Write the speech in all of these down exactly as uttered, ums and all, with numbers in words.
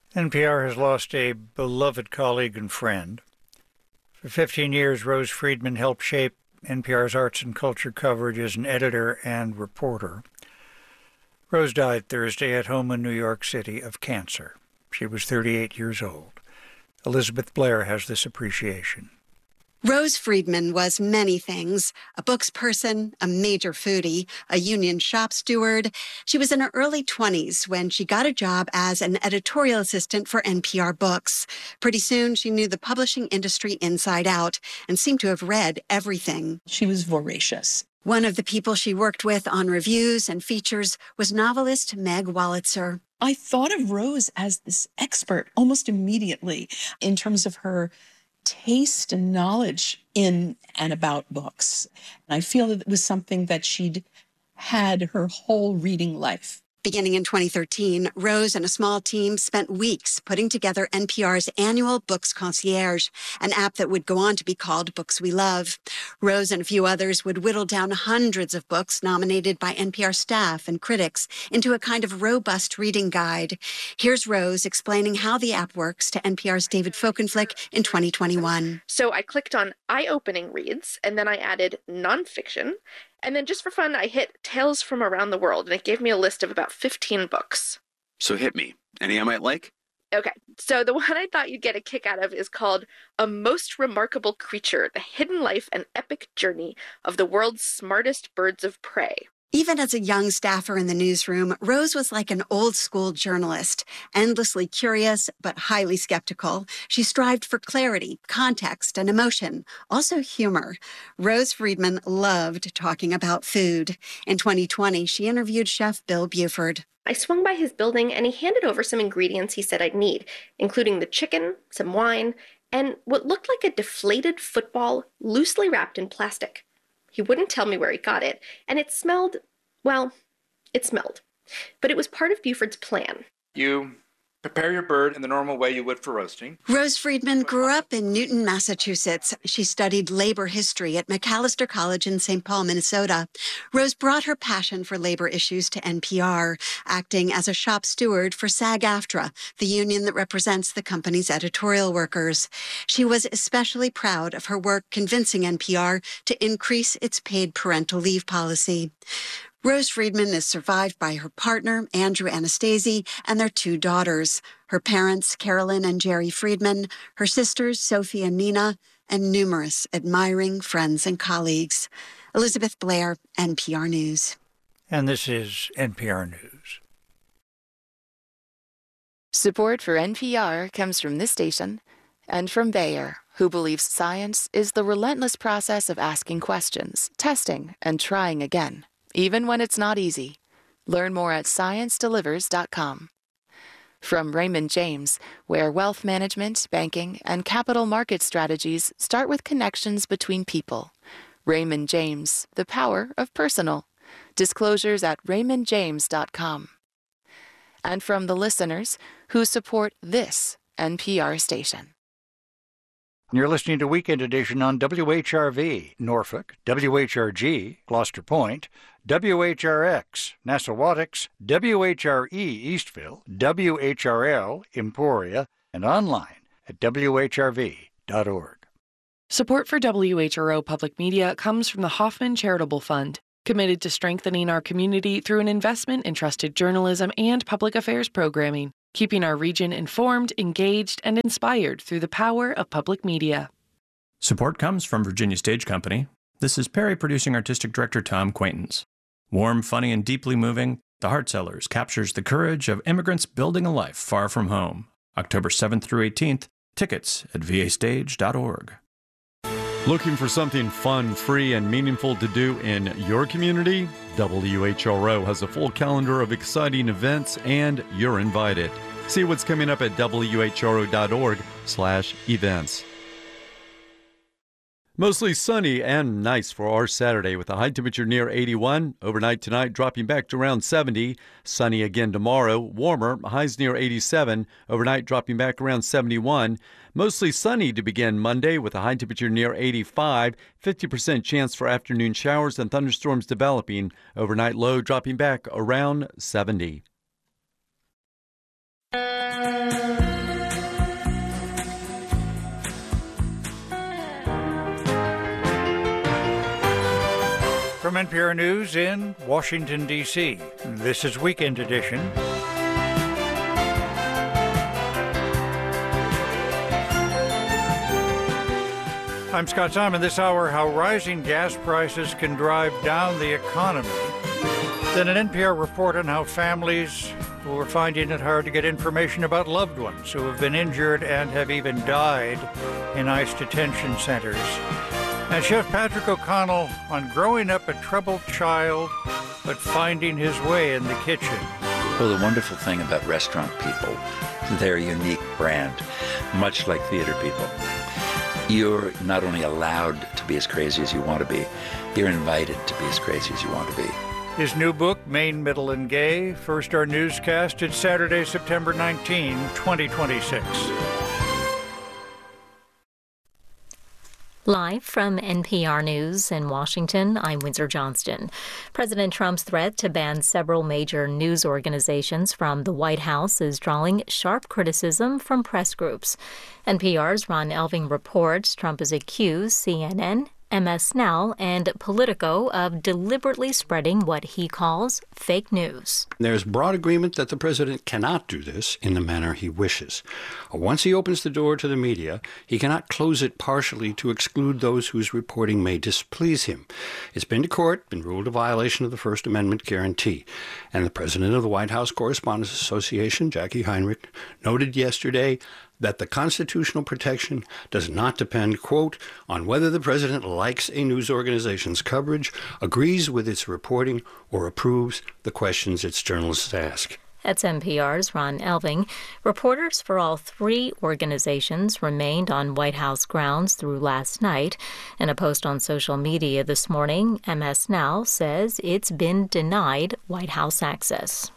N P R has lost a beloved colleague and friend. For fifteen years, Rose Friedman helped shape N P R's arts and culture coverage as an editor and reporter. Rose died Thursday at home in New York City of cancer. She was thirty-eight years old. Elizabeth Blair has this appreciation. Rose Friedman was many things: a books person, a major foodie, a union shop steward. She was in her early twenties when she got a job as an editorial assistant for N P R Books. Pretty soon, she knew the publishing industry inside out and seemed to have read everything. She was voracious. One of the people she worked with on reviews and features was novelist Meg Wolitzer. I thought of Rose as this expert almost immediately in terms of her taste and knowledge in and about books. And I feel that it was something that she'd had her whole reading life. Beginning in twenty thirteen, Rose and a small team spent weeks putting together N P R's annual Books Concierge, an app that would go on to be called Books We Love. Rose and a few others would whittle down hundreds of books nominated by N P R staff and critics into a kind of robust reading guide. Here's Rose explaining how the app works to N P R's David Folkenflik in twenty twenty-one. So I clicked on eye-opening reads, and then I added nonfiction. And then just for fun, I hit Tales from Around the World, and it gave me a list of about fifteen books. So hit me. Any I might like? Okay, so the one I thought you'd get a kick out of is called A Most Remarkable Creature, The Hidden Life and Epic Journey of the World's Smartest Birds of Prey. Even as a young staffer in the newsroom, Rose was like an old-school journalist, endlessly curious but highly skeptical. She strived for clarity, context, and emotion, also humor. Rose Friedman loved talking about food. In twenty twenty, she interviewed Chef Bill Buford. I swung by his building and he handed over some ingredients he said I'd need, including the chicken, some wine, and what looked like a deflated football loosely wrapped in plastic. He wouldn't tell me where he got it, and it smelled, well, it smelled. But it was part of Buford's plan. You prepare your bird in the normal way you would for roasting. Rose Friedman grew up in Newton, Massachusetts. She studied labor history at Macalester College in Saint Paul, Minnesota. Rose brought her passion for labor issues to N P R, acting as a shop steward for SAG-AFTRA, the union that represents the company's editorial workers. She was especially proud of her work convincing N P R to increase its paid parental leave policy. Rose Friedman is survived by her partner, Andrew Anastasi, and their two daughters, her parents, Carolyn and Jerry Friedman, her sisters, Sophie and Nina, and numerous admiring friends and colleagues. Elizabeth Blair, N P R News. And this is N P R News. Support for N P R comes from this station and from Bayer, who believes science is the relentless process of asking questions, testing, and trying again, even when it's not easy. Learn more at science delivers dot com. From Raymond James, where wealth management, banking, and capital market strategies start with connections between people. Raymond James, the power of personal. Disclosures at raymond james dot com. And from the listeners who support this N P R station. You're listening to Weekend Edition on W H R V, Norfolk, W H R G, Gloucester Point, W H R X, Nassauwautucks, W H R E, Eastville, W H R L, Emporia, and online at W H R V dot org. Support for W H R O Public Media comes from the Hoffman Charitable Fund, committed to strengthening our community through an investment in trusted journalism and public affairs programming, keeping our region informed, engaged, and inspired through the power of public media. Support comes from Virginia Stage Company. This is Perry Producing Artistic Director Tom Quaintance. Warm, funny, and deeply moving, The Heart Sellers captures the courage of immigrants building a life far from home. October seventh through eighteenth, tickets at v a stage dot org. Looking for something fun, free, and meaningful to do in your community? W H R O has a full calendar of exciting events, and you're invited. See what's coming up at w h r o dot org slash events. Mostly sunny and nice for our Saturday with a high temperature near eighty-one. Overnight tonight dropping back to around seventy. Sunny again tomorrow. Warmer, highs near eighty-seven. Overnight dropping back around seventy-one. Mostly sunny to begin Monday with a high temperature near eighty-five. fifty percent chance for afternoon showers and thunderstorms developing. Overnight low dropping back around seventy. from N P R News in Washington, D C This is Weekend Edition. I'm Scott Simon. This hour, how rising gas prices can drive down the economy. Then an N P R report on how families who are finding it hard to get information about loved ones who have been injured and have even died in ICE detention centers. And Chef Patrick O'Connell on growing up a troubled child, but finding his way in the kitchen. Well, the wonderful thing about restaurant people, they're a unique brand, much like theater people. You're not only allowed to be as crazy as you want to be, you're invited to be as crazy as you want to be. His new book, Maine, Middle, and Gay, first our newscast. It's Saturday, September nineteenth, twenty twenty-six. Live from N P R News in Washington, I'm Windsor Johnston. President Trump's threat to ban several major news organizations from the White House is drawing sharp criticism from press groups. N P R's Ron Elving reports Trump has accused C N N, M S Now, and Politico of deliberately spreading what he calls fake news. There's broad agreement that the president cannot do this in the manner he wishes. Once he opens the door to the media, he cannot close it partially to exclude those whose reporting may displease him. It's been to court, been ruled a violation of the First Amendment guarantee. And the president of the White House Correspondents Association, Jackie Heinrich, noted yesterday that the constitutional protection does not depend, quote, on whether the president likes a news organization's coverage, agrees with its reporting, or approves the questions its journalists ask. That's N P R's Ron Elving. Reporters for all three organizations remained on White House grounds through last night. In a post on social media this morning, M S Now says it's been denied White House access.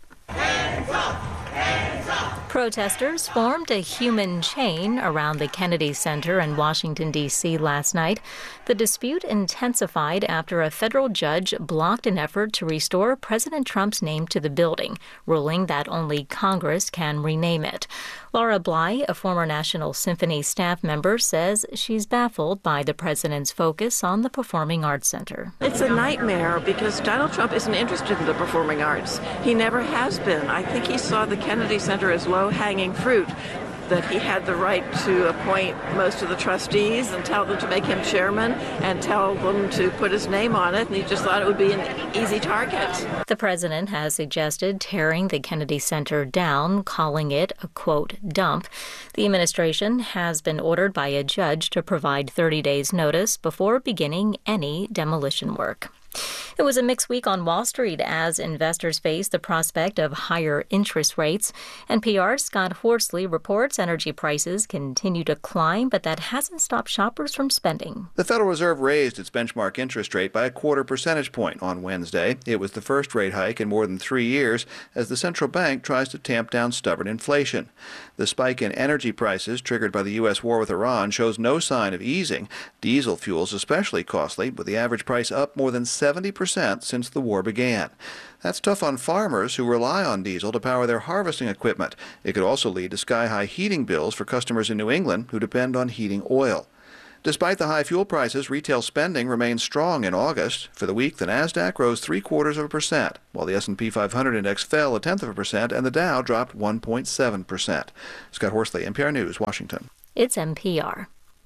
Hands up! Hands up! Protesters formed a human chain around the Kennedy Center in Washington, D C last night. The dispute intensified after a federal judge blocked an effort to restore President Trump's name to the building, ruling that only Congress can rename it. Laura Bly, a former National Symphony staff member, says she's baffled by the president's focus on the Performing Arts Center. It's a nightmare because Donald Trump isn't interested in the performing arts. He never has been. I think he saw the Kennedy Center as low-hanging fruit, that he had the right to appoint most of the trustees and tell them to make him chairman and tell them to put his name on it, and he just thought it would be an easy target. The president has suggested tearing the Kennedy Center down, calling it a, quote, dump. The administration has been ordered by a judge to provide thirty days notice before beginning any demolition work. It was a mixed week on Wall Street as investors face the prospect of higher interest rates. N P R's Scott Horsley reports energy prices continue to climb, but that hasn't stopped shoppers from spending. The Federal Reserve raised its benchmark interest rate by a quarter percentage point on Wednesday. It was the first rate hike in more than three years as the central bank tries to tamp down stubborn inflation. The spike in energy prices triggered by the U S war with Iran shows no sign of easing. Diesel fuel is especially costly, with the average price up more than seventy percent since the war began. That's tough on farmers who rely on diesel to power their harvesting equipment. It could also lead to sky-high heating bills for customers in New England who depend on heating oil. Despite the high fuel prices, retail spending remained strong in August. For the week, the Nasdaq rose three-quarters of a percent, while the S and P five hundred index fell a tenth of a percent, and the Dow dropped one point seven percent. Scott Horsley, N P R News, Washington. It's N P R.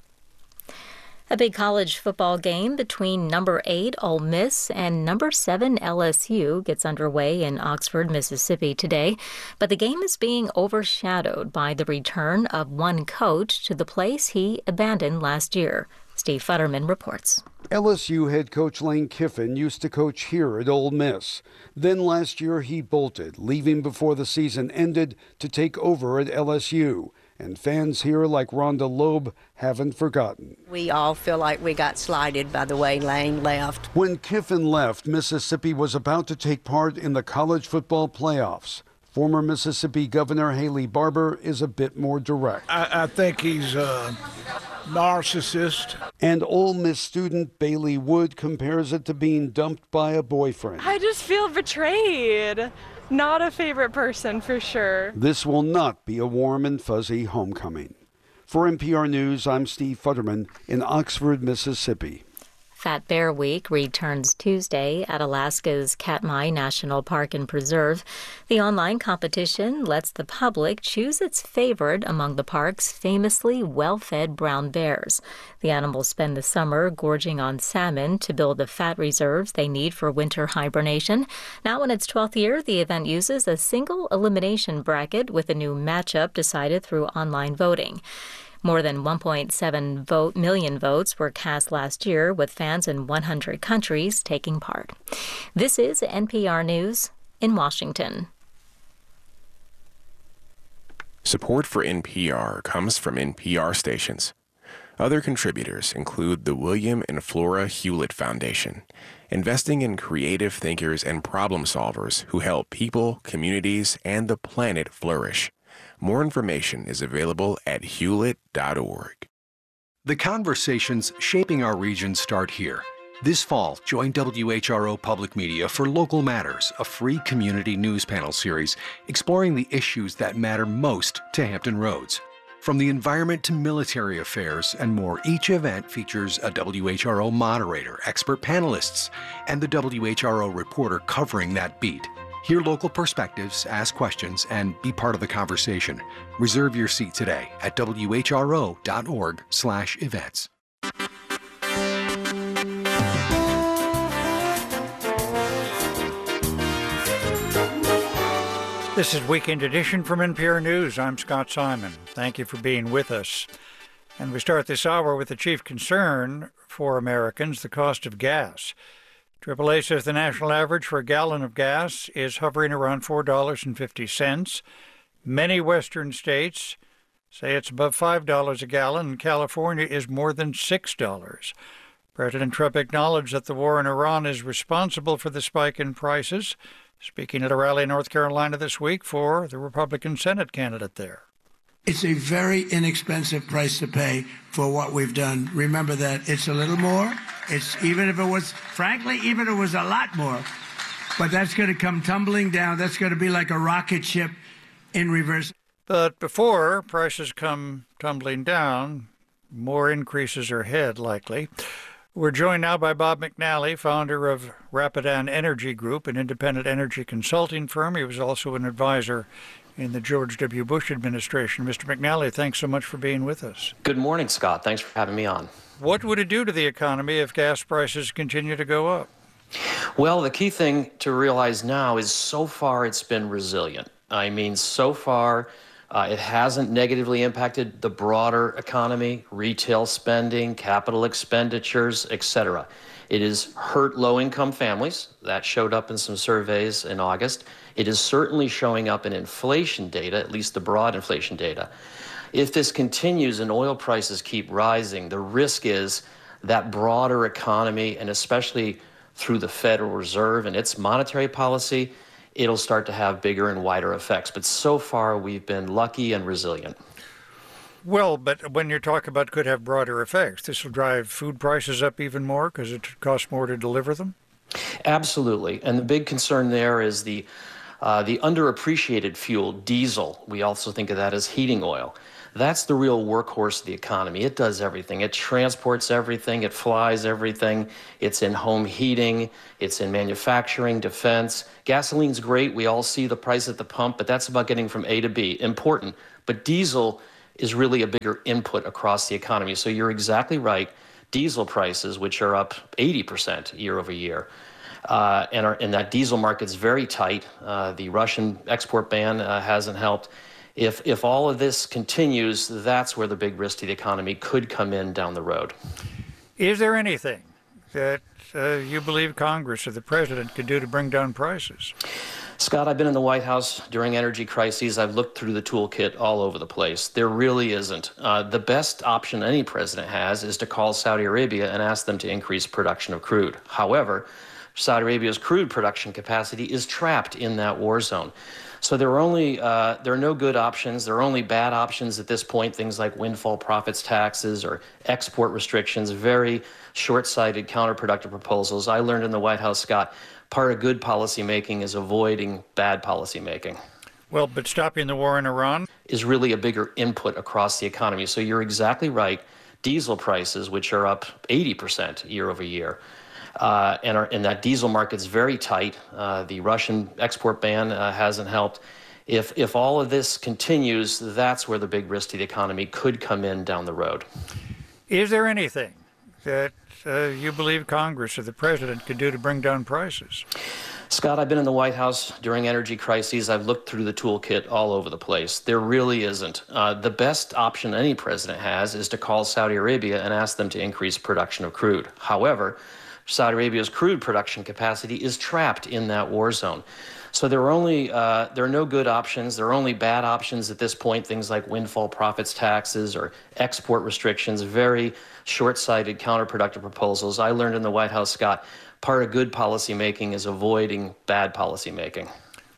A big college football game between number eight Ole Miss and number seven L S U gets underway in Oxford, Mississippi today, but the game is being overshadowed by the return of one coach to the place he abandoned last year. Steve Futterman reports. L S U head coach Lane Kiffin used to coach here at Ole Miss. Then last year he bolted, leaving before the season ended to take over at L S U. And fans here like Rhonda Loeb haven't forgotten. We all feel like we got slighted by the way Lane left. When Kiffin left, Mississippi was about to take part in the college football playoffs. Former Mississippi Governor Haley Barbour is a bit more direct. I, I think he's a narcissist. And Ole Miss student Bailey Wood compares it to being dumped by a boyfriend. I just feel betrayed. Not a favorite person, for sure. This will not be a warm and fuzzy homecoming. For N P R News, I'm Steve Futterman in Oxford, Mississippi. Fat Bear Week returns Tuesday at Alaska's Katmai National Park and Preserve. The online competition lets the public choose its favorite among the park's famously well-fed brown bears. The animals spend the summer gorging on salmon to build the fat reserves they need for winter hibernation. Now in its twelfth year, the event uses a single elimination bracket with a new matchup decided through online voting. More than one point seven vote, million votes were cast last year, with fans in one hundred countries taking part. This is N P R News in Washington. Support for N P R comes from N P R stations. Other contributors include the William and Flora Hewlett Foundation, investing in creative thinkers and problem solvers who help people, communities, and the planet flourish. More information is available at hewlett dot org. The conversations shaping our region start here. This fall, join W H R O Public Media for Local Matters, a free community news panel series exploring the issues that matter most to Hampton Roads. From the environment to military affairs and more, each event features a W H R O moderator, expert panelists, and the W H R O reporter covering that beat. Hear local perspectives, ask questions, and be part of the conversation. Reserve your seat today at W H R O dot org slash events. This is Weekend Edition from N P R News. I'm Scott Simon. Thank you for being with us. And we start this hour with the chief concern for Americans, the cost of gas. triple A says the national average for a gallon of gas is hovering around four dollars and fifty cents. Many western states say it's above five dollars a gallon, and California is more than six dollars. President Trump acknowledged that the war in Iran is responsible for the spike in prices, speaking at a rally in North Carolina this week for the Republican Senate candidate there. It's a very inexpensive price to pay for what we've done. Remember that it's a little more. It's even if it was, frankly, even if it was a lot more. But that's going to come tumbling down. That's going to be like a rocket ship in reverse. But before prices come tumbling down, more increases are ahead, likely. We're joined now by Bob McNally, founder of Rapidan Energy Group, an independent energy consulting firm. He was also an advisor in the George W. Bush administration. Mister McNally, thanks so much for being with us. Good morning, Scott. Thanks for having me on. What would it do to the economy if gas prices continue to go up? Well, the key thing to realize now is so far it's been resilient. I mean, so far uh, it hasn't negatively impacted the broader economy, retail spending, capital expenditures, et cetera. It has hurt low-income families. That showed up in some surveys in August. It is certainly showing up in inflation data, at least the broad inflation data. If this continues and oil prices keep rising, the risk is that broader economy, and especially through the Federal Reserve and its monetary policy, it'll start to have bigger and wider effects. But so far, we've been lucky and resilient. Well, but when you talk about could have broader effects, this will drive food prices up even more because it costs more to deliver them? Absolutely. And the big concern there is the uh, the underappreciated fuel, diesel. We also think of that as heating oil. That's the real workhorse of the economy. It does everything. It transports everything. It flies everything. It's in home heating. It's in manufacturing, defense. Gasoline's great. We all see the price at the pump, but that's about getting from A to B. Important. But diesel is really a bigger input across the economy. So you're exactly right. Diesel prices, which are up eighty percent year over year, uh, and, are, and that diesel market's very tight. Uh, the Russian export ban uh, hasn't helped. If, if all of this continues, that's where the big risk to the economy could come in down the road. Is there anything that uh, you believe Congress or the president could do to bring down prices? Scott, I've been in the White House during energy crises. I've looked through the toolkit all over the place. There really isn't. Uh, the best option any president has is to call Saudi Arabia and ask them to increase production of crude. However, Saudi Arabia's crude production capacity is trapped in that war zone. So there are only uh, there are no good options. There are only bad options at this point, things like windfall profits taxes or export restrictions, very short-sighted, counterproductive proposals. I learned in the White House, Scott, part of good policymaking is avoiding bad policymaking. Well, but stopping the war in Iran is really a bigger input across the economy. So you're exactly right. diesel prices, which are up eighty percent year over year. Uh, and, our, and that diesel market's very tight. Uh, the Russian export ban uh, hasn't helped. If, if all of this continues, that's where the big risk to the economy could come in down the road. Is there anything that uh, you believe Congress or the president could do to bring down prices? Scott, I've been in the White House during energy crises. I've looked through the toolkit all over the place. There really isn't. Uh, the best option any president has is to call Saudi Arabia and ask them to increase production of crude. However, Saudi Arabia's crude production capacity is trapped in that war zone. So there are only uh, there are no good options. There are only bad options at this point, things like windfall profits taxes or export restrictions, very short-sighted, counterproductive proposals. I learned in the White House, Scott, part of good policy making is avoiding bad policy making.